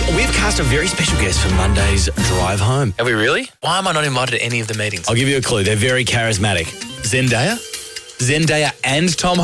We've cast a very special guest for Monday's drive home. Are we really? Why am I not invited to any of the meetings? I'll give you a clue. They're very charismatic. Zendaya and Tom